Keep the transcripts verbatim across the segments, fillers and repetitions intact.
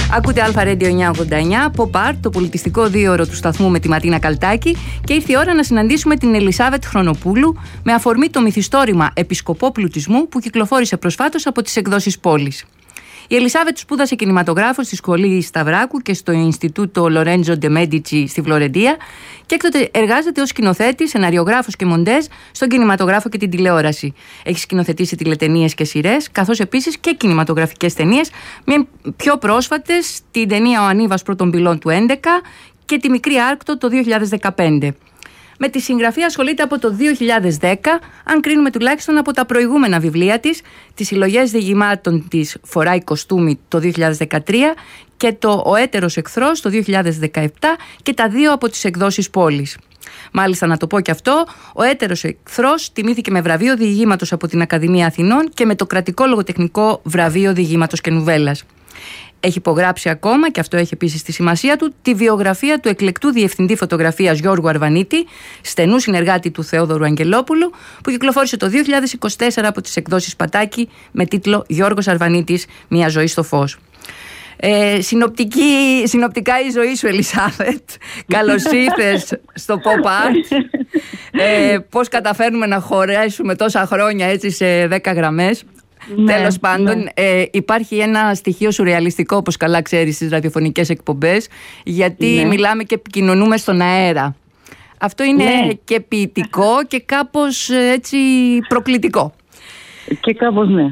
Ακούτε Αλφα Radio εννιακόσια ογδόντα εννιά, Pop Art, το πολιτιστικό δίωρο του σταθμού με τη Ματίνα Καλτάκη, και ήρθε η ώρα να συναντήσουμε την Ελισάβετ Χρονοπούλου με αφορμή το μυθιστόρημα Επισκοπό Πλουτισμού που κυκλοφόρησε προσφάτως από τις εκδόσεις Πόλης. Η Ελισάβετ σπούδασε κινηματογράφο στη Σχολή Σταυράκου και στο Ινστιτούτο Λορέντζο ντε Μέντιτσι στη Φλωρεντία και έκτοτε εργάζεται ως σκηνοθέτης, σεναριογράφος και μοντέζ στον κινηματογράφο και την τηλεόραση. Έχει σκηνοθετήσει τηλετενίες και σειρές, καθώς επίσης και κινηματογραφικές ταινίες, με πιο πρόσφατες την ταινία «Ο Ανίβας πρώτων πυλών» του έντεκα και «Τη Μικρή Άρκτο» το δύο χιλιάδες δεκαπέντε. Με τη συγγραφή ασχολείται από το δύο χιλιάδες δέκα, αν κρίνουμε τουλάχιστον από τα προηγούμενα βιβλία της, τις συλλογές διηγημάτων της «Φοράει κοστούμι» το δύο χιλιάδες δεκατρία και το «Ο Έτερος Εχθρός» το δύο χιλιάδες δεκαεπτά, και τα δύο από τις εκδόσεις Πόλης. Μάλιστα, να το πω και αυτό, ο Έτερος Εχθρός τιμήθηκε με βραβείο διηγήματος από την Ακαδημία Αθηνών και με το κρατικό λογοτεχνικό βραβείο διηγήματος και νουβέλας. Έχει υπογράψει ακόμα, και αυτό έχει επίσης τη σημασία του, τη βιογραφία του εκλεκτού διευθυντή φωτογραφίας Γιώργου Αρβανίτη, στενού συνεργάτη του Θεόδωρου Αγγελόπουλου, που κυκλοφόρησε το δύο χιλιάδες είκοσι τέσσερα από τις εκδόσεις Πατάκη με τίτλο «Γιώργος Αρβανίτης, μια ζωή στο φως». Ε, συνοπτική, συνοπτικά η ζωή σου, Ελισάβετ. Καλώς ήρθες στο Pop Art. Ε, πώς καταφέρνουμε να χωρέσουμε τόσα χρόνια έτσι σε δέκα γραμμές. Ναι, τέλος πάντων, ναι. ε, υπάρχει ένα στοιχείο σουρεαλιστικό, όπως καλά ξέρεις, στις ραδιοφωνικές εκπομπές, γιατί ναι. μιλάμε και επικοινωνούμε στον αέρα. Αυτό είναι ναι. και ποιητικό και κάπως έτσι προκλητικό. Και κάπως ναι.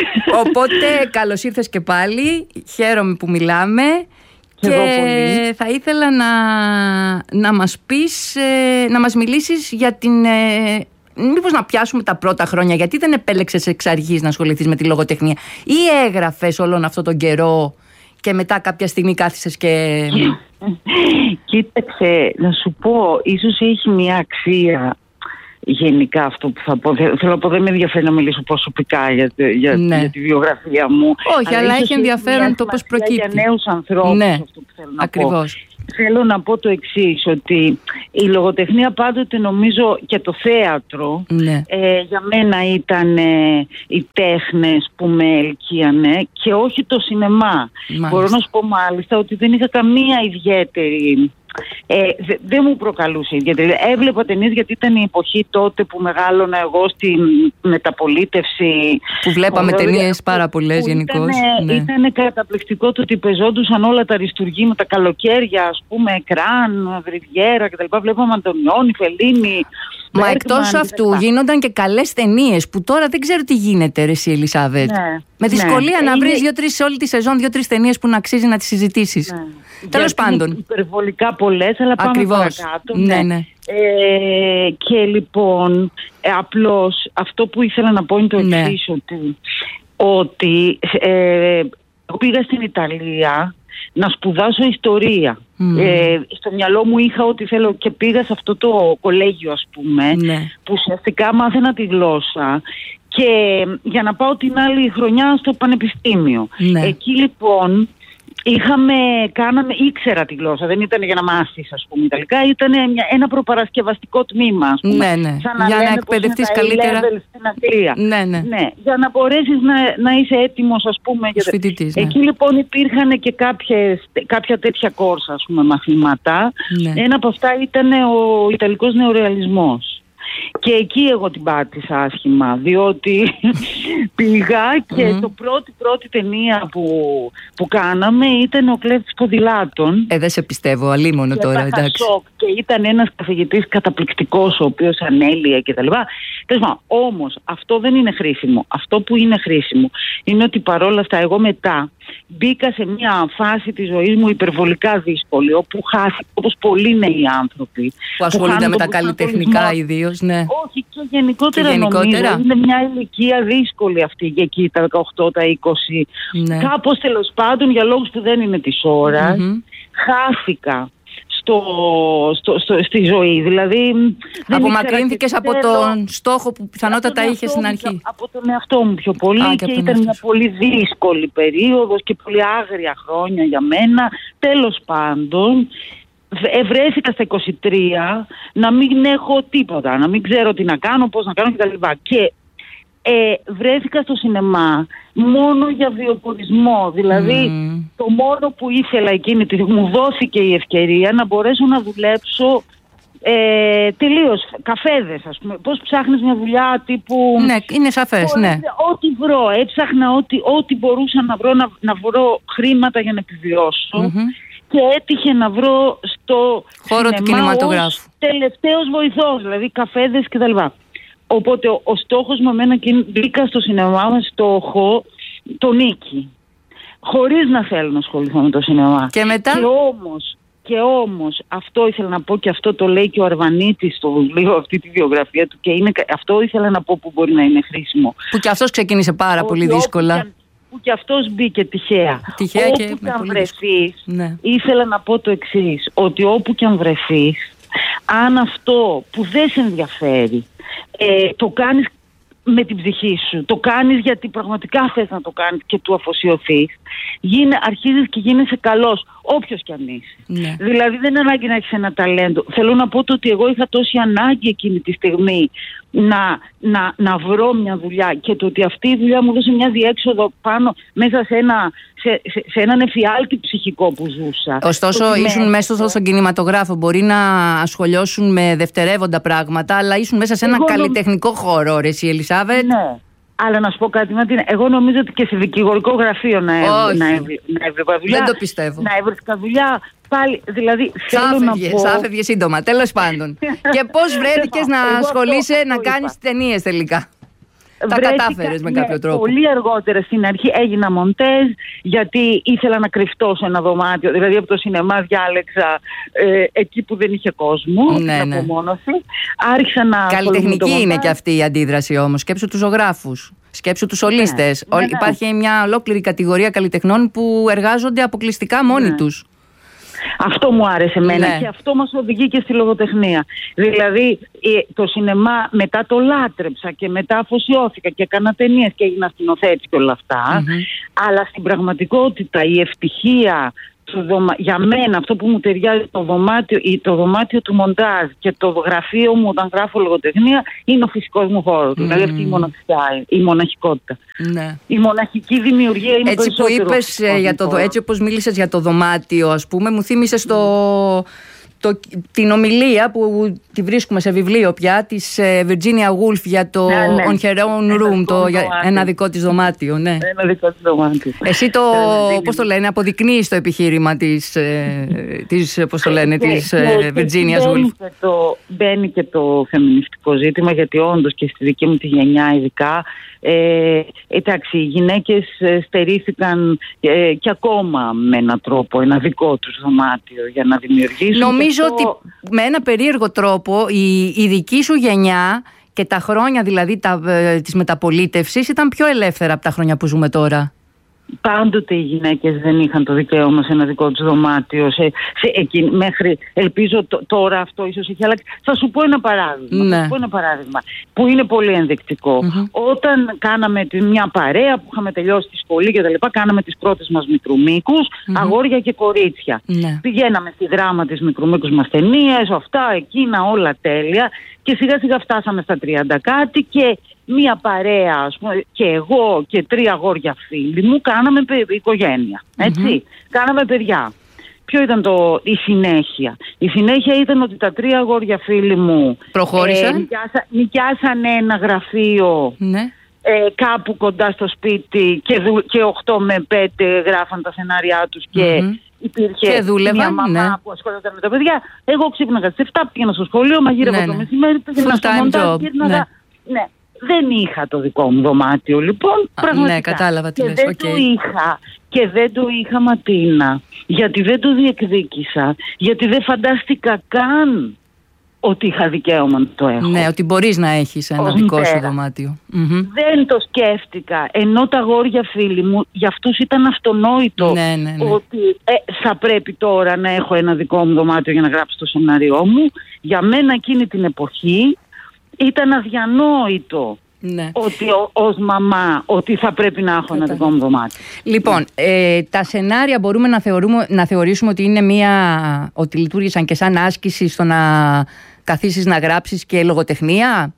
Οπότε καλώς ήρθες και πάλι. Χαίρομαι που μιλάμε. Και, και θα ήθελα να, να μας πεις, να μας μιλήσεις για την... Μήπως να πιάσουμε τα πρώτα χρόνια, γιατί δεν επέλεξες εξ αρχής να ασχοληθείς με τη λογοτεχνία, ή έγραφες όλον αυτόν τον καιρό και μετά κάποια στιγμή κάθισες και... Κοίταξε, να σου πω, ίσως έχει μια αξία γενικά αυτό που θα πω. Θέλω να πω, δεν με ενδιαφέρει να μιλήσω προσωπικά για, για, ναι. για τη βιογραφία μου. Όχι, αλλά, αλλά έχει ενδιαφέρον το πώς προκύπτει. Για νέους ανθρώπους, ναι. αυτό που θέλω να Ακριβώς. πω. Θέλω να πω το εξής, ότι η λογοτεχνία πάντοτε, νομίζω, και το θέατρο ναι. ε, για μένα ήταν ε, οι τέχνες που με ελκύανε και όχι το σινεμά. Μάλιστα. Μπορώ να σου πω μάλιστα ότι δεν είχα καμία ιδιαίτερη... Ε, δε, δεν μου προκαλούσε ιδιαίτερη. Έβλεπα ταινίες γιατί ήταν η εποχή τότε που μεγάλωνα εγώ στη μεταπολίτευση. Που βλέπαμε ταινίες πάρα πολλές γενικώς. Ήταν, ναι. ήταν καταπληκτικό το ότι πεζόντουσαν όλα τα αριστουργήματα, τα καλοκαίρια, ας πούμε, Εκράν, Βριβιέρα κτλ. Βλέπαμε Αντωνιόνι, Φελίνη. Μα εκτός αυτού γίνονταν και καλές ταινίες που τώρα δεν ξέρω τι γίνεται, ρε εσύ, Ελισάβετ. Ναι, με δυσκολία ναι. να βρεις δύο-τρεις σε όλη τη σεζόν, δύο-τρεις ταινίες που να αξίζει να τις συζητήσεις. Ναι. Τέλος πάντων. Υπερβολικά πολλές, αλλά πάμε Ακριβώς. παρακάτω. Ναι, ναι. Ε, και λοιπόν, ε, απλώς αυτό που ήθελα να πω είναι το ναι. εξής, ότι, ότι ε, πήγα στην Ιταλία να σπουδάσω ιστορία. Mm. Ε, στο μυαλό μου είχα ότι θέλω και πήγα σε αυτό το κολέγιο, ας πούμε, ναι. που ουσιαστικά μάθαινα τη γλώσσα και για να πάω την άλλη χρονιά στο πανεπιστήμιο. Ναι. Εκεί λοιπόν είχαμε, κάναμε, ήξερα τη γλώσσα, δεν ήταν για να μάθεις, ας πούμε, Ιταλικά, ήταν μια, ένα προπαρασκευαστικό τμήμα, ας πούμε. Ναι, ναι. Σαν να για να εκπαιδευτείς καλύτερα. Στην Αγγλία. Ναι, ναι. ναι, για να μπορέσεις να, να είσαι έτοιμος, ας πούμε. Για... Φοιτητής, ναι. Εκεί λοιπόν υπήρχαν και κάποιες, κάποια τέτοια κόρσα, ας πούμε, μαθήματα. Ναι. Ένα από αυτά ήταν ο Ιταλικός νεορεαλισμός. Και εκεί εγώ την πάτησα άσχημα, διότι πήγα και mm. το πρώτη πρώτη ταινία που, που κάναμε ήταν ο Κλέφτης Ποδηλάτων. Ε, δεν σε πιστεύω, αλίμονο τώρα, εντάξει. Σοκ, και ήταν ένας καθηγητής καταπληκτικός, ο οποίος ανέλυε κτλ. Όμως αυτό δεν είναι χρήσιμο. Αυτό που είναι χρήσιμο είναι ότι παρόλα αυτά εγώ μετά μπήκα σε μια φάση της ζωής μου υπερβολικά δύσκολη, όπου χάθηκα, όπως πολλοί νέοι άνθρωποι που ασχολούνται με τα καλλιτεχνικά ιδίως. Ναι. Όχι, και γενικότερα, και γενικότερα νομίζω είναι μια ηλικία δύσκολη αυτή για εκεί τα δεκαοκτώ, τα είκοσι. Ναι. Κάπως τέλος πάντων, για λόγους που δεν είναι της ώρας, mm-hmm. χάθηκα στο, στο, στο, στη ζωή. Δηλαδή απομακρύνθηκες από τον στόχο που πιθανότατα είχες στην αρχή. Από τον εαυτό μου πιο πολύ. Α, και, και ήταν μια πολύ δύσκολη περίοδος και πολύ άγρια χρόνια για μένα. Τέλος πάντων, ευρέθηκα στα είκοσι τρία να μην έχω τίποτα, να μην ξέρω τι να κάνω, πώς να κάνω κτλ. Και ε, βρέθηκα στο σινεμά μόνο για βιοπορισμό. Δηλαδή mm. το μόνο που ήθελα εκείνη τη μου δόθηκε η ευκαιρία να μπορέσω να δουλέψω ε, τελείως καφέδες, ας πούμε. Πώς ψάχνεις μια δουλειά τύπου... Ναι, είναι σαφές, ναι. Ό,τι βρω, έψαχνα ό,τι, ό,τι μπορούσα να βρω, να, να βρω χρήματα για να επιβιώσω. Mm-hmm. Και έτυχε να βρω στο χώρο του κινηματογράφου ως τελευταίος βοηθός, δηλαδή καφέδες κτλ. Οπότε ο, ο στόχος με εμένα, και μπήκα στο σινεμά με στόχο το νίκη. Χωρίς να θέλω να ασχοληθώ με το σινεμά. Και μετά... Και όμως, και όμως αυτό ήθελα να πω, και αυτό το λέει και ο Αρβανίτης στο βιβλίο, αυτή τη βιογραφία του, και είναι, αυτό ήθελα να πω που μπορεί να είναι χρήσιμο. Που και αυτός ξεκίνησε πάρα ότι πολύ δύσκολα. Όποια, που και αυτός μπήκε τυχαία. Τυχαία όπου και, και αν βρεθείς, ναι. ήθελα να πω το εξής, ότι όπου και αν βρεθείς, αν αυτό που δεν σε ενδιαφέρει ε, το κάνεις με την ψυχή σου, το κάνεις γιατί πραγματικά θες να το κάνεις και του αφοσιωθείς, γίνε, αρχίζεις και γίνεσαι καλός, όποιος κι αν είσαι. Ναι. Δηλαδή δεν είναι ανάγκη να έχεις ένα ταλέντο. Θέλω να πω το ότι εγώ είχα τόση ανάγκη εκείνη τη στιγμή να, να, να βρω μια δουλειά, και το ότι αυτή η δουλειά μου δώσε μια διέξοδο πάνω μέσα σε, ένα, σε, σε, σε έναν εφιάλτη ψυχικό που ζούσα. Ωστόσο ήσουν μέσα στον κινηματογράφο, μπορεί να ασχολιώσουν με δευτερεύοντα πράγματα, αλλά ήσουν μέσα σε ένα εγώ καλλιτεχνικό νομ... χώρο, ρε εσύ Ελισάβετ. Ναι. Αλλά να σου πω κάτι, Ματίνα, εγώ νομίζω ότι και σε δικηγορικό γραφείο να έβρισκα δουλειά. Δεν το πιστεύω. Να έβρισκα δουλειά πάλι, δηλαδή θέλω Σάφευγε, να πω... Σάφευγε σύντομα, τέλος πάντων. Και πώς βρέθηκες να ασχολείσαι, να κάνεις ταινίες τελικά? Τα κατάφερες με κάποιο τρόπο? Πολύ αργότερα στην αρχή έγινα μοντέζ, γιατί ήθελα να κρυφτώ σε ένα δωμάτιο. Δηλαδή από το σινεμά διάλεξα ε, εκεί που δεν είχε κόσμο, ναι, την ναι. απομόνωση. Άρχισα να... Καλλιτεχνική είναι και αυτή η αντίδραση όμως. Σκέψου τους ζωγράφους, σκέψου τους σολίστες. Ναι, ναι, ναι. Υπάρχει μια ολόκληρη κατηγορία καλλιτεχνών που εργάζονται αποκλειστικά μόνοι ναι. τους. Αυτό μου άρεσε εμένα, ναι. και αυτό μας οδηγεί και στη λογοτεχνία. Δηλαδή το σινεμά μετά το λάτρεψα και μετά αφοσιώθηκα και έκανα ταινίες και έγινα σκηνοθέτης και όλα αυτά. Mm-hmm. Αλλά στην πραγματικότητα η ευτυχία, το δωμα... για μένα αυτό που μου ταιριάζει, το δωμάτιο, το δωμάτιο του μοντάζ και το γραφείο μου όταν γράφω λογοτεχνία, είναι ο φυσικός μου χώρος. Mm. Δηλαδή αυτή η μοναξιά, η μοναχικότητα. Ναι. Η μοναχική δημιουργία είναι έτσι που είπες, για το, έτσι όπως μίλησες για το δωμάτιο, ας πούμε, μου θύμισες το, το, την ομιλία που τη βρίσκουμε σε βιβλίο πια της Virginia Woolf για το ναι, ναι. On Her Own Room, ένα, το, για, ένα δικό της δωμάτιο. Ναι. Ένα δικό της δωμάτιο. Εσύ το, πώς το λένε, αποδεικνύεις το επιχείρημα της, της, πώς το λένε, της ναι, Virginia Woolf. Και το, μπαίνει και το φεμινιστικό ζήτημα, γιατί όντως και στη δική μου τη γενιά ειδικά, Ε, εντάξει, οι γυναίκες στερήθηκαν ε, και ακόμα με έναν τρόπο ένα δικό τους δωμάτιο για να δημιουργήσουν. Νομίζω το... ότι με ένα περίεργο τρόπο η, η δική σου γενιά και τα χρόνια δηλαδή τα, ε, της μεταπολίτευσης ήταν πιο ελεύθερα από τα χρόνια που ζούμε τώρα. Πάντοτε οι γυναίκες δεν είχαν το δικαίωμα σε ένα δικό τους δωμάτιο, σε, σε εκείνη, μέχρι, ελπίζω το, τώρα αυτό ίσως έχει αλλάξει. Θα σου πω ένα παράδειγμα, ναι. θα σου πω ένα παράδειγμα που είναι πολύ ενδεικτικό. Mm-hmm. Όταν κάναμε μια παρέα που είχαμε τελειώσει τη σχολή και τα λοιπά, κάναμε τις πρώτες μας μικρομίκους, mm-hmm. αγόρια και κορίτσια. Mm-hmm. Πηγαίναμε στη δράμα της μικρομίκους μας ταινίες, αυτά, εκείνα, όλα τέλεια, και σιγά σιγά φτάσαμε στα τριάντα κάτι και μία παρέα, ας πούμε, και εγώ και τρία αγόρια φίλοι μου κάναμε οικογένεια, έτσι, mm-hmm. κάναμε παιδιά. Ποιο ήταν το, η συνέχεια? Η συνέχεια ήταν ότι τα τρία αγόρια φίλοι μου προχώρησαν, ε, νοικιάσα, νοικιάσανε ένα γραφείο ναι. ε, κάπου κοντά στο σπίτι και, και οκτώ με πέντε γράφαν τα σενάριά τους και mm-hmm. υπήρχε και δούλευαν, μια μαμά ναι. που ασχολόταν με τα παιδιά. Εγώ ξύπναγα στις εφτά, πήγαινα στο σχολείο, μαγείρευα ναι, το ναι. μεσημέρι, πήγαινα στο μοντάζ, γύρναγα. Ναι. ναι. Δεν είχα το δικό μου δωμάτιο, λοιπόν, Α, πραγματικά. Ναι, κατάλαβα τι και λες, δεν okay. το είχα. Και δεν το είχα, Ματίνα, γιατί δεν το διεκδίκησα, γιατί δεν φαντάστηκα καν ότι είχα δικαίωμα να το έχω. Ναι, ότι μπορείς να έχεις ένα ως δικό μητέρα. σου δωμάτιο. Mm-hmm. Δεν το σκέφτηκα, ενώ τα αγόρια φίλοι μου, για αυτούς ήταν αυτονόητο ναι, ναι, ναι. ότι ε, θα πρέπει τώρα να έχω ένα δικό μου δωμάτιο για να γράψω το σενάριό μου. Για μένα εκείνη την εποχή ήταν αδιανόητο. Ναι. Ότι ως μαμά ότι θα πρέπει να έχω Κατά. ένα δικό μου δωμάτιο. Λοιπόν, ε, τα σενάρια μπορούμε να, θεωρούμε, να θεωρήσουμε ότι είναι μία, ότι λειτουργήσαν και σαν άσκηση στο να καθίσεις να γράψεις και λογοτεχνία,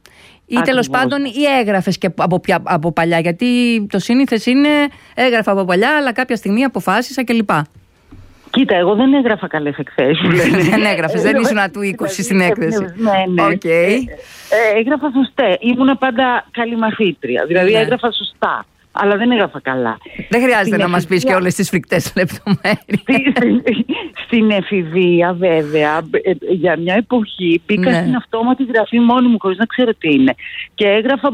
Ή τέλος πάντων, ή έγραφες και από, πια, από παλιά. Γιατί το σύνηθες είναι έγραφα από παλιά, αλλά κάποια στιγμή αποφάσισα κλπ. Κοίτα, εγώ δεν έγραφα καλές εκθέσεις. Δεν έγραφες, δεν ήσουν του είκοσι στην έκθεση. Ναι, ναι. Okay. Έγραφα σωστά. Ήμουνα πάντα καλή μαθήτρια. Δηλαδή ναι. έγραφα σωστά. Αλλά δεν έγραφα καλά. Δεν χρειάζεται στην να εφηβεία... μας πεις και όλες τις φρικτές λεπτομέρειες. Στην, στην εφηβεία, βέβαια, για μια εποχή πήγα ναι. στην αυτόματη γραφή μόνη μου, χωρίς να ξέρω τι είναι. Και έγραφα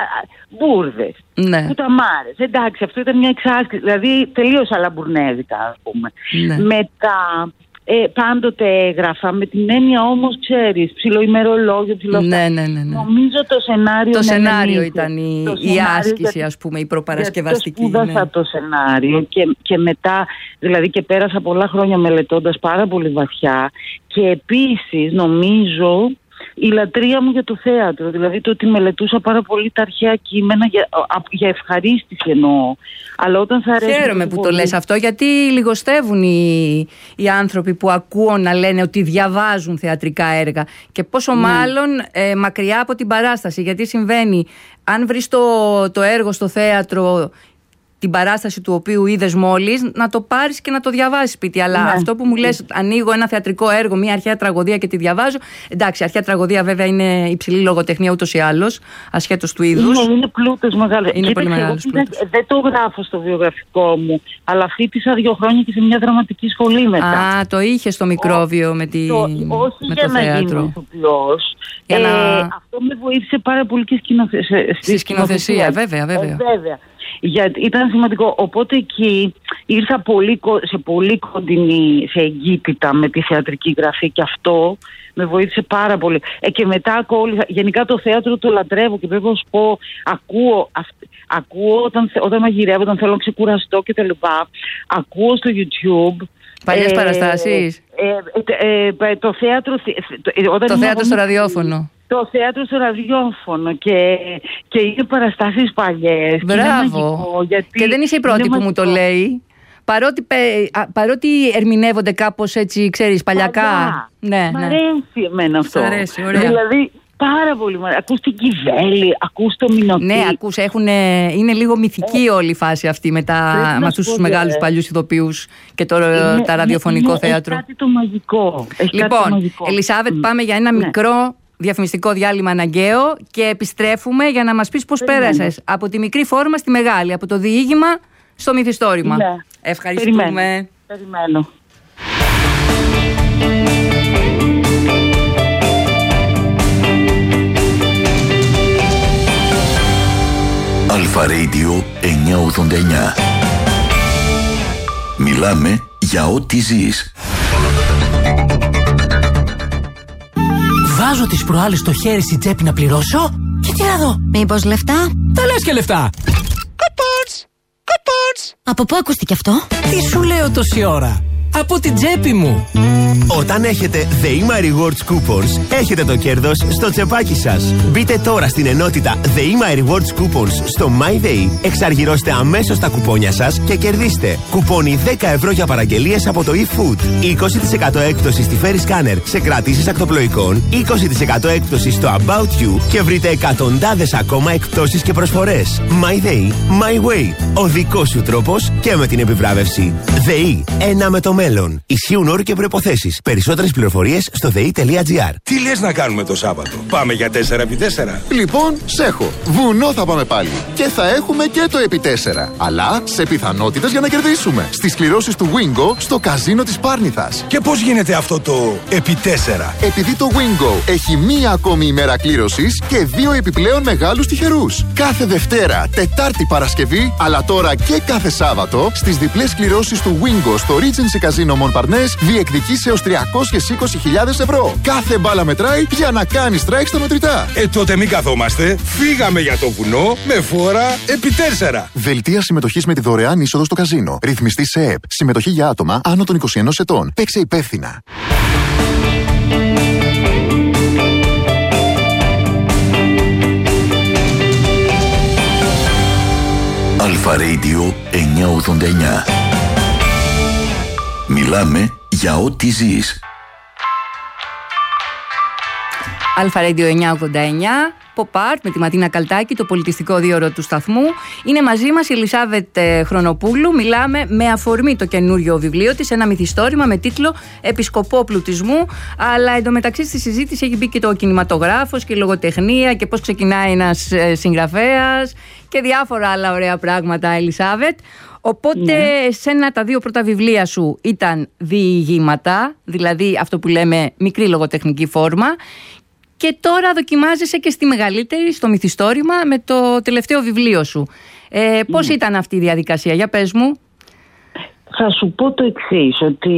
μπουρδες, ναι. κουταμάρες. Εντάξει, αυτό ήταν μια εξάσκηση. Δηλαδή, τελείως αλαμπουρνέδικα, ας πούμε. Ναι. Μετά... Ε, πάντοτε έγραφα με την έννοια όμως, ξέρεις, ψιλοημερολόγιο, ψιλο... Ναι, ναι, ναι, ναι. Νομίζω το σενάριο... Το σενάριο ήταν η, το η άσκηση, για... ας πούμε, η προπαρασκευαστική. Γιατί σπούδασα ναι. το σενάριο και, και μετά, δηλαδή και πέρασα πολλά χρόνια μελετώντας πάρα πολύ βαθιά και επίσης νομίζω... Η λατρεία μου για το θέατρο, δηλαδή το ότι μελετούσα πάρα πολύ τα αρχαία κείμενα για, για ευχαρίστηση εννοώ. Αλλά όταν θα αρέσει. Χαίρομαι που πολύ... το λες αυτό, γιατί λιγοστεύουν οι, οι άνθρωποι που ακούω να λένε ότι διαβάζουν θεατρικά έργα. Και πόσο ναι. μάλλον ε, μακριά από την παράσταση. Γιατί συμβαίνει, αν βρεις το, το έργο στο θέατρο, την παράσταση του οποίου είδες μόλις, να το πάρεις και να το διαβάσεις σπίτι. Αλλά ναι. αυτό που μου λες, ανοίγω ένα θεατρικό έργο, μια αρχαία τραγωδία και τη διαβάζω. Εντάξει, αρχαία τραγωδία βέβαια είναι υψηλή λογοτεχνία ούτως ή άλλως, ασχέτως του είδους. Είναι, είναι πλούτος μεγάλος. Είναι Κοίταξε, πολύ μεγάλος πλούτος. Δεν το γράφω στο βιογραφικό μου, αλλά φοιτήσα δύο χρόνια και σε μια δραματική σχολή μετά. Α, το είχε στο μικρόβιο με, τη, το, όχι με για το να θέατρο. Γίνω ηθοποιός. Ε, να... Αυτό με βοήθησε πάρα πολύ και σκηνοθε... στη σκηνοθεσία. Βέβαια, βέβαια. Ε, βέβαια. Γιατί ήταν σημαντικό. Οπότε εκεί ήρθα πολύ, σε πολύ κοντινή, σε εγκύτητα με τη θεατρική γραφή και αυτό με βοήθησε πάρα πολύ. Ε, και μετά ακόλουθα, γενικά το θέατρο το λατρεύω και πρέπει να σου πω, ακούω, αυ, ακούω όταν, όταν μαγειρεύω, όταν θέλω να ξεκουραστώ κτλ. Ακούω στο YouTube. Παλιές ε, παραστάσεις. Ε, ε, ε, το θέατρο, όταν το θέατρο στο ραδιόφωνο. Το θέατρο στο ραδιόφωνο και, και είναι παραστάσεις παλιές. Μπράβο. Και, μαγικό, γιατί και δεν είσαι η πρώτη που μαγικό. Μου το λέει. Παρότι, παρότι ερμηνεύονται κάπως έτσι, ξέρεις, παλιακά. Ναι, μ' ναι. αρέσει εμένα αυτό. Μ' αρέσει, ωραία. Δηλαδή, πάρα πολύ μ' αρέσει. Ακούς την Κυβέλη, ακούς το Μινωτή. Ναι, ακούς, έχουν, είναι λίγο μυθική ε, όλη η φάση αυτή με, τα, με αυτούς τους μεγάλους παλιούς ηθοποιούς και το είναι, τα ραδιοφωνικό είναι, θέατρο. Έχει κάτι το μαγικό. Έχει λοιπόν, κάτι το μαγικό. Ελισάβετ, mm. πάμε για ένα ναι. μικρό διαφημιστικό διάλειμμα αναγκαίο και επιστρέφουμε για να μας πεις πώς Περιμένω. πέρασες από τη μικρή φόρμα στη μεγάλη, από το διήγημα στο μυθιστόρημα. Ναι. Ευχαριστούμε. Περιμένω. Περιμένω. Αλφα Radio εννιακόσια ογδόντα εννιά. Μιλάμε για ό,τι ζεις. Βάζω τις προάλλες το χέρι στη τσέπη να πληρώσω και τι να δω. Μήπως λεφτά? Τα λες και λεφτά. Κοπότς, κοπότς. Από πού ακούστηκε αυτό? Τι σου λέω τόση ώρα? Από την τσέπη μου. Όταν έχετε The My Rewards Coupons, έχετε το κέρδος στο τσεπάκι σας. Μπείτε τώρα στην ενότητα The My Rewards Coupons στο MyDay, εξαργυρώστε αμέσως τα κουπόνια σας και κερδίστε κουπόνι δέκα ευρώ για παραγγελίες από το eFood, είκοσι τοις εκατό έκπτωση στη Ferry Scanner σε κρατήσεις ακτοπλοϊκών, είκοσι τοις εκατό έκπτωση στο About You και βρείτε εκατοντάδες ακόμα εκπτώσεις και προσφορές. MyDay, My Way. Ο δικός σου τρόπος και με την επιβράβευση. ΔΕΗ, ένα με το μέλλον. Ισχύουν όροι και προϋποθέσεις. Περισσότερες πληροφορίες στο δε ι τελεία τζι άρ. Τι λες να κάνουμε το Σάββατο? Πάμε για τέσσερα επί τέσσερα. Λοιπόν, σέχω. Βουνό θα πάμε πάλι. Και θα έχουμε και το επί τέσσερα. Αλλά σε πιθανότητες για να κερδίσουμε. Στις κληρώσεις του Wingo στο καζίνο της Πάρνηθας. Και πώς γίνεται αυτό το επί τέσσερα? Επειδή το Wingo έχει μία ακόμη ημέρα κλήρωσης και δύο επιπλέον μεγάλους τυχερούς. Κάθε Δευτέρα, Τετάρτη, Παρασκευή, αλλά τώρα και κάθε Σάββατο στις διπλές κληρώσεις του Wingo στο Regency Casino Montparnasse διεκδικείς έως τριακόσιες είκοσι χιλιάδες ευρώ. Κάθε μπάλα μετράει για να κάνεις strike στα μετρητά. Ε, τότε μην καθόμαστε. Φύγαμε για το βουνό με φόρα επί τέσσερα. Δελτία συμμετοχής με τη δωρεάν είσοδο στο καζίνο. Ρυθμιστή σε ΕΕΠ. Συμμετοχή για άτομα άνω των είκοσι ενός ετών. Παίξε υπεύθυνα. Αλφα Radio εννιακόσια ογδόντα εννιά. Μιλάμε για ό,τι ζεις. Αλφα Radio εννιακόσια ογδόντα εννιά, Pop Art με τη Ματίνα Καλτάκη, το πολιτιστικό δίωρο του σταθμού. Είναι μαζί μας η Ελισάβετ Χρονοπούλου. Μιλάμε με αφορμή το καινούριο βιβλίο της, ένα μυθιστόρημα με τίτλο Επισκοπό Πλουτισμού. Αλλά εντωμεταξύ στη συζήτηση έχει μπει και το κινηματογράφος και η λογοτεχνία και πώς ξεκινάει ένας συγγραφέας και διάφορα άλλα ωραία πράγματα, Ελισάβετ. Οπότε, ναι. Σένα τα δύο πρώτα βιβλία σου ήταν διηγήματα, δηλαδή αυτό που λέμε μικρή λογοτεχνική φόρμα. Και τώρα δοκιμάζεσαι και στη μεγαλύτερη, στο μυθιστόρημα, με το τελευταίο βιβλίο σου. Ε, πώς ναι. ήταν αυτή η διαδικασία, για πες μου. Θα σου πω το εξής, ότι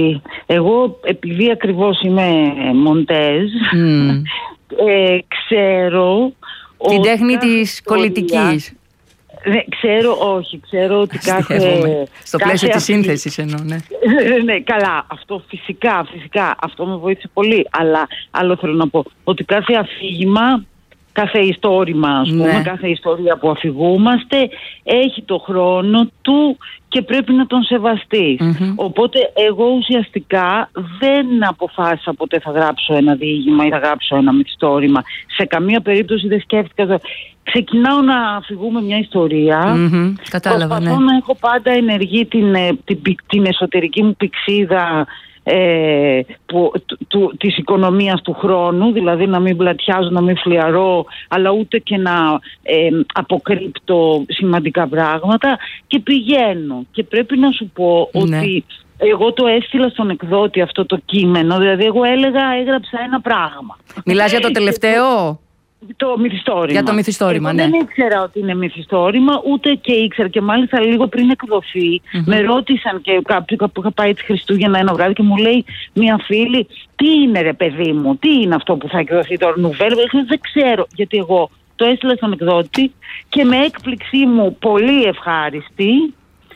εγώ επειδή ακριβώς είμαι μοντέζ, mm. ε, ξέρω... Την τέχνη της κολλητικής. Ναι, ξέρω, όχι, ξέρω ότι κάθε... Στο κάθε πλαίσιο της σύνθεσης εννοώ, ναι. Ναι, καλά, αυτό φυσικά, φυσικά, αυτό με βοήθησε πολύ, αλλά άλλο θέλω να πω, ότι κάθε αφήγημα, κάθε ιστόρημα, ας πούμε, ναι. κάθε ιστορία που αφηγούμαστε, έχει το χρόνο του και πρέπει να τον σεβαστείς. Mm-hmm. Οπότε εγώ ουσιαστικά δεν αποφάσισα ποτέ θα γράψω ένα διήγημα ή θα γράψω ένα μυθιστόρημα. Σε καμία περίπτωση δεν σκέφτηκα... Ξεκινάω να αφηγούμε μια ιστορία. Mm-hmm. Κατάλαβα, προσπαθώ ναι. να έχω πάντα ενεργή την, την, την εσωτερική μου πυξίδα ε, που, του, του, της οικονομίας του χρόνου, δηλαδή να μην πλατιάζω, να μην φλιαρώ, αλλά ούτε και να ε, αποκρύπτω σημαντικά πράγματα και πηγαίνω. Και πρέπει να σου πω ναι. ότι εγώ το έστειλα στον εκδότη αυτό το κείμενο, δηλαδή εγώ έλεγα έγραψα ένα πράγμα. Μιλάς για το τελευταίο? Το μυθιστόρημα. Για το μυθιστόρημα, εγώ ναι. δεν ήξερα ότι είναι μυθιστόρημα, ούτε και ήξερα. Και μάλιστα λίγο πριν εκδοθεί, mm-hmm. με ρώτησαν και κάποιοι που είχα πάει τη Χριστούγεννα ένα βράδυ και μου λέει μια φίλη, τι είναι ρε παιδί μου, τι είναι αυτό που θα εκδοθεί τώρα, νουβέλα? Δεν ξέρω, γιατί εγώ το έστειλα στον εκδότη και με έκπληξή μου πολύ ευχάριστη,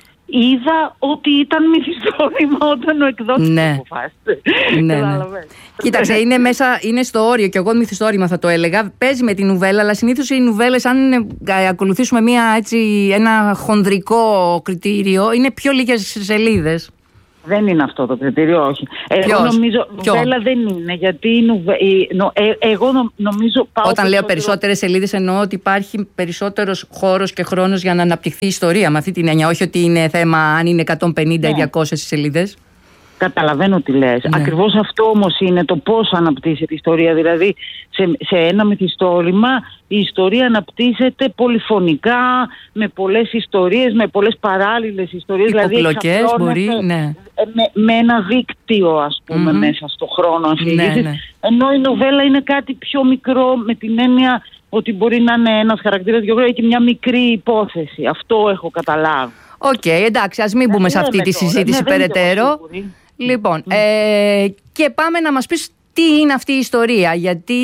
είδα ότι ήταν μυθιστόρημα όταν ο εκδότης ναι. το αποφάσισε. Ναι, ναι. Κοίταξε, είναι μέσα, είναι στο όριο και εγώ μυθιστόρημα θα το έλεγα. Παίζει με την νουβέλα, αλλά συνήθως οι νουβέλες, αν ε, ακολουθήσουμε μια, έτσι, ένα χονδρικό κριτήριο, είναι πιο λίγες σελίδες. Δεν είναι αυτό το κριτήριο, όχι. Εγώ νομίζω νουβέλα δεν είναι, γιατί νουβε... νο... ε, εγώ νομίζω πάω... Όταν λέω περισσότερες σελίδες εννοώ ότι υπάρχει περισσότερος χώρος και χρόνος για να αναπτυχθεί η ιστορία, με αυτή την έννοια, όχι ότι είναι θέμα αν είναι εκατόν πενήντα ή ναι. διακόσιες σελίδες. Καταλαβαίνω τι λες. Ναι. Ακριβώς αυτό όμως είναι το πώς αναπτύσσεται η ιστορία. Δηλαδή σε, σε ένα μυθιστόρημα η ιστορία αναπτύσσεται πολυφωνικά, με πολλές ιστορίες, με πολλές παράλληλες ιστορίες. Υποκλοκές δηλαδή μπορεί, ναι. με, με ένα δίκτυο ας πούμε mm-hmm. μέσα στο χρόνο αφήγησης. Ναι, ναι. Ενώ η νοβέλα είναι κάτι πιο μικρό με την έννοια ότι μπορεί να είναι ένας χαρακτήρας γεωγραφίας και μια μικρή υπόθεση. Αυτό έχω καταλάβει. Οκ, okay, εντάξει, ας μην μπούμε σε αυτή τη συζήτηση ναι, περαιτέρω. Λοιπόν, mm. ε, και πάμε να μας πεις τι είναι αυτή η ιστορία, γιατί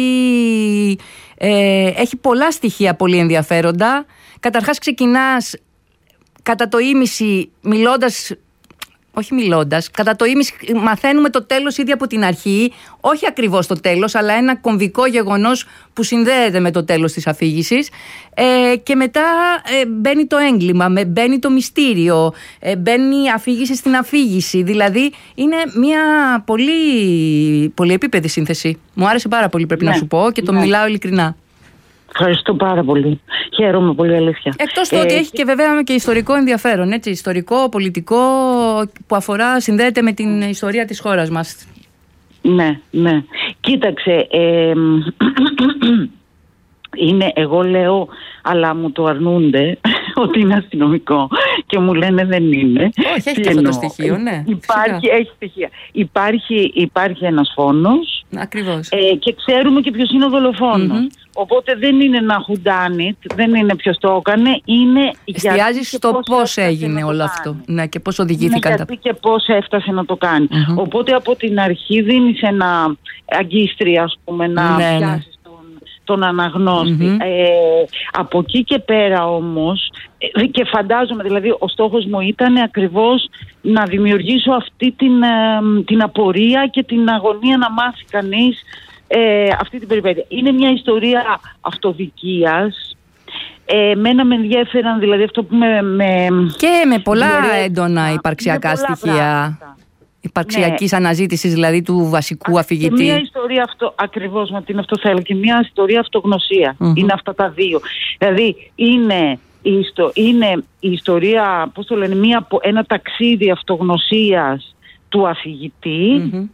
ε, έχει πολλά στοιχεία πολύ ενδιαφέροντα. Καταρχάς ξεκινάς κατά το ίμιση μιλώντας, όχι μιλώντας, κατά το ίμιση μαθαίνουμε το τέλος ήδη από την αρχή, όχι ακριβώς το τέλος, αλλά ένα κομβικό γεγονός που συνδέεται με το τέλος της αφήγησης ε, και μετά ε, μπαίνει το έγκλημα, μπαίνει το μυστήριο, ε, μπαίνει η αφήγηση στην αφήγηση, δηλαδή είναι μια πολύ, πολύ επίπεδη σύνθεση. Μου άρεσε πάρα πολύ, πρέπει ναι, να σου πω, και το ναι. μιλάω ειλικρινά. Ευχαριστώ πάρα πολύ. Χαίρομαι πολύ, αλήθεια. Εκτός του ε, ότι έχει και βέβαια και ιστορικό ενδιαφέρον, έτσι, ιστορικό, πολιτικό, που αφορά, συνδέεται με την ιστορία της χώρας μας. Ναι, ναι. Κοίταξε, ε, είναι, εγώ λέω, αλλά μου το αρνούνται, ότι είναι αστυνομικό και μου λένε δεν είναι. Όχι, έχει και αυτό το στοιχείο, ναι. Υπάρχει, έχει στοιχεία. Υπάρχει, υπάρχει ένας φόνος. Ακριβώς. Ε, και ξέρουμε και ποιος είναι ο δολοφόνος. Mm-hmm. Οπότε δεν είναι ένα whodunit, δεν είναι ποιος το έκανε, είναι εστιάζεις στο πώς, πώς έγινε όλο αυτό, ναι, και πώς οδηγήθηκαν τα... Γιατί και πώς έφτασε να το κάνει. Mm-hmm. Οπότε από την αρχή δίνεις ένα αγκίστρι, ας πούμε, να ναι, πιάσεις ναι. τον, τον αναγνώστη. Mm-hmm. Ε, από εκεί και πέρα όμως, ε, και φαντάζομαι, δηλαδή ο στόχος μου ήταν ακριβώς να δημιουργήσω αυτή την, ε, την απορία και την αγωνία να μάθει κανείς Ε, αυτή την περιπέτεια. Είναι μια ιστορία αυτοδικίας. Ε, εμένα με ενδιαφέραν, δηλαδή αυτό που με... με και με πολλά με έντονα υπαρξιακά με πολλά στοιχεία. Πράγματα. υπαρξιακής ναι. αναζήτησης δηλαδή του βασικού Α, αφηγητή. Και μια ιστορία αυτό, ακριβώς με την αυτό θέλω, και μια ιστορία αυτογνωσία. Mm-hmm. Είναι αυτά τα δύο. Δηλαδή είναι η, ιστο, είναι η ιστορία, πώς το λένε, μια, ένα ταξίδι αυτογνωσίας του αφηγητή, mm-hmm.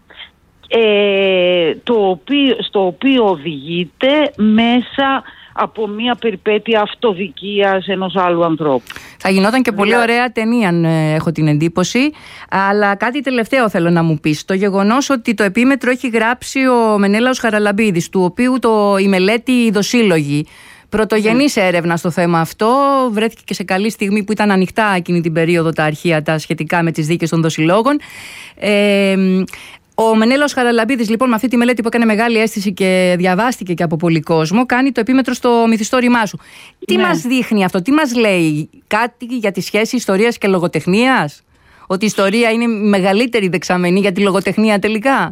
ε, το οποίο, στο οποίο οδηγείται μέσα από μια περιπέτεια αυτοδικίας ενός άλλου ανθρώπου. Θα γινόταν και πολύ ωραία ταινία, αν έχω την εντύπωση. Αλλά κάτι τελευταίο θέλω να μου πεις. Το γεγονός ότι το επίμετρο έχει γράψει ο Μενέλαος Χαραλαμπίδης, του οποίου το, η μελέτη «Ειδοσύλλογοι», πρωτογενής mm. έρευνα στο θέμα αυτό, βρέθηκε και σε καλή στιγμή που ήταν ανοιχτά εκείνη την περίοδο τα αρχεία τα σχετικά με τις δίκες των δοσυλλόγων. Ε, Ο Μενέλαος Χαραλαμπίδης, λοιπόν, με αυτή τη μελέτη που έκανε μεγάλη αίσθηση και διαβάστηκε και από πολύ κόσμο, κάνει το επίμετρο στο μυθιστόρημά σου. Τι ναι. μας δείχνει αυτό, τι μας λέει, κάτι για τη σχέση ιστορίας και λογοτεχνίας? Ότι η ιστορία είναι η μεγαλύτερη δεξαμενή για τη λογοτεχνία τελικά?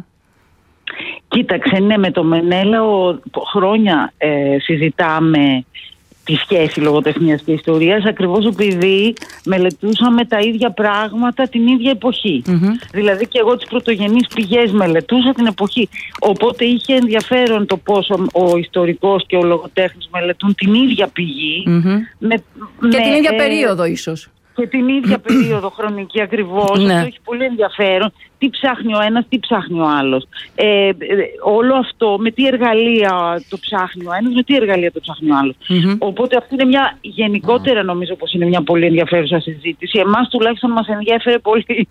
Κοίταξε, ναι, με το Μενέλαο χρόνια ε, συζητάμε τη σχέση λογοτεχνίας και ιστορίας, ακριβώς επειδή μελετούσαμε τα ίδια πράγματα την ίδια εποχή. Mm-hmm. Δηλαδή και εγώ τις πρωτογενείς πηγές μελετούσα την εποχή. Οπότε είχε ενδιαφέρον το πόσο ο ιστορικός και ο λογοτέχνης μελετούν την ίδια πηγή. Mm-hmm. Με, και με, την ίδια ε, περίοδο ίσως. Και την ίδια περίοδο χρονική ακριβώς. Ναι. Αυτό έχει πολύ ενδιαφέρον. Τι ψάχνει ο ένας, τι ψάχνει ο άλλος. Ε, όλο αυτό με τι εργαλεία το ψάχνει ο ένας, με τι εργαλεία το ψάχνει ο άλλος. Mm-hmm. Οπότε αυτή είναι μια γενικότερα, νομίζω πως είναι μια πολύ ενδιαφέρουσα συζήτηση. Εμάς τουλάχιστον μας ενδιαφέρε πολύ.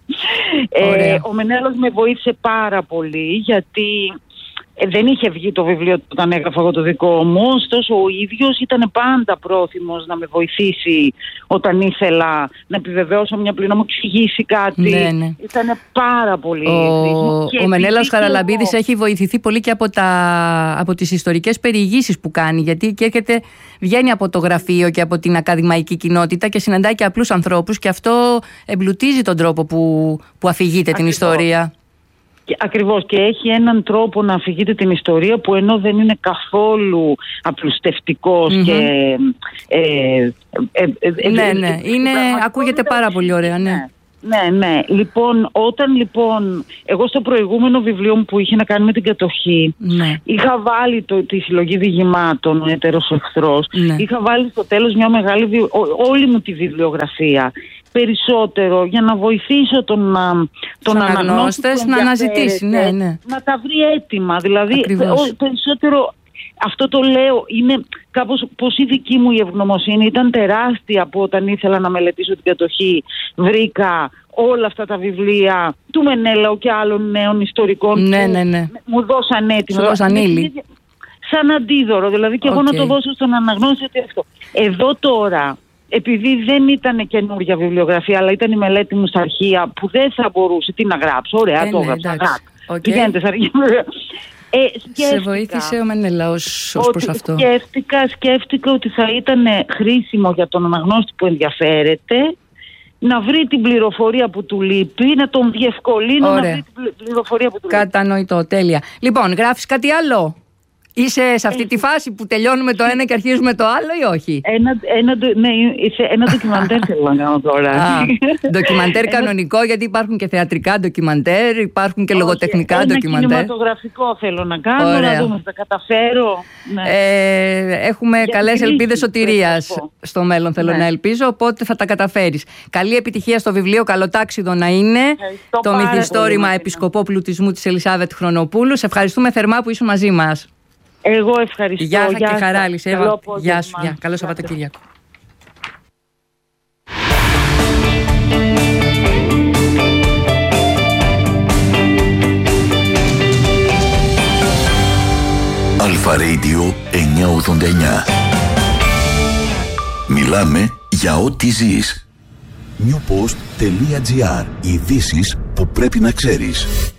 Ε, ο Μενέλαος με βοήθησε πάρα πολύ, γιατί Ε, δεν είχε βγει το βιβλίο όταν έγραφα εγώ το δικό μου, ωστόσο ο ίδιος ήταν πάντα πρόθυμος να με βοηθήσει όταν ήθελα να επιβεβαιώσω μια πλήρη, να μου εξηγήσει κάτι. Ναι, ναι. Ήταν πάρα πολύ. Ο, ο Μενέλαος Χαραλαμπίδης εγώ... έχει βοηθηθεί πολύ και από, τα, από τις ιστορικές περιηγήσεις που κάνει, γιατί και έρχεται, βγαίνει από το γραφείο και από την ακαδημαϊκή κοινότητα και συναντάει και απλούς ανθρώπους, και αυτό εμπλουτίζει τον τρόπο που, που αφηγείται την ιστορία. Και ακριβώς, και έχει έναν τρόπο να αφηγείται την ιστορία που ενώ δεν είναι καθόλου απλουστευτικός mm-hmm. και ε, ε, ε, ε, ναι, ναι, είναι, ακούγεται πάρα πολύ ωραία, ναι. Ναι, ναι. Λοιπόν, όταν λοιπόν, εγώ στο προηγούμενο βιβλίο μου που είχε να κάνει με την κατοχή, ναι. είχα βάλει το, τη συλλογή διηγημάτων, ο έτερος εχθρός, ναι. είχα βάλει στο τέλος μια μεγάλη, ό, όλη μου τη βιβλιογραφία, περισσότερο για να βοηθήσω τον, τον αναγνώστη να αναζητήσει, ναι, ναι. να τα βρει έτοιμα. Δηλαδή, Ακριβώς. περισσότερο, αυτό το λέω, είναι κάπως πως η δική μου η ευγνωμοσύνη ήταν τεράστια που όταν ήθελα να μελετήσω την κατοχή βρήκα όλα αυτά τα βιβλία του Μενέλαου και άλλων νέων ιστορικών ναι, που ναι, ναι. μου δώσαν έτοιμα. Σου δώσαν ύλη. Σαν αντίδωρο, δηλαδή και okay. εγώ να το δώσω στον αναγνώστη αυτό. Εδώ τώρα, επειδή δεν ήταν καινούργια βιβλιογραφία, αλλά ήταν η μελέτη μου στα αρχεία που δεν θα μπορούσε τι να γράψω. Ωραία, ε, το έγραψα. Ναι, okay. Πηγαίνετε στα αρχεία. Ε, Σε βοήθησε ο Μενέλαος ως προς αυτό. Σκέφτηκα, σκέφτηκα ότι θα ήταν χρήσιμο για τον αναγνώστη που ενδιαφέρεται να βρει την πληροφορία που του λείπει, να τον διευκολύνω να βρει την πληροφορία που του λείπει. Κατανοητό, τέλεια. Λοιπόν, γράφεις κάτι άλλο? Είσαι σε αυτή ε, τη φάση που τελειώνουμε το ένα και αρχίζουμε το άλλο ή όχι? Ένα, ένα, ναι, ένα ντοκιμαντέρ θέλω να κάνω τώρα. Α, ντοκιμαντέρ κανονικό, γιατί υπάρχουν και θεατρικά ντοκιμαντέρ, υπάρχουν και όχι, λογοτεχνικά ένα ντοκιμαντέρ. Ένα κινηματογραφικό θέλω να κάνω, Ωραία. να δούμε, θα καταφέρω. Ναι. Ε, έχουμε για καλές ελπίδες σωτηρίας στο μέλλον, θέλω ναι. να ελπίζω, οπότε θα τα καταφέρεις. Καλή επιτυχία στο βιβλίο, καλοτάξιδο να είναι. Ευχαριστώ το μυθιστόρημα Επισκοπό Πλουτισμού της Ελισάβετ Χρονοπούλου. Σε ευχαριστούμε θερμά που ήσουν μαζί μας. Εγώ ευχαριστώ. Γεια σας και χαρά, Λυσέβα. Γεια σου. Γεια. Καλό Σαββατοκύριακο. Αλφα Radio εννιακόσια ογδόντα εννιά. Μιλάμε για ό,τι ζεις. newpost.gr. Ειδήσεις που πρέπει να ξέρεις.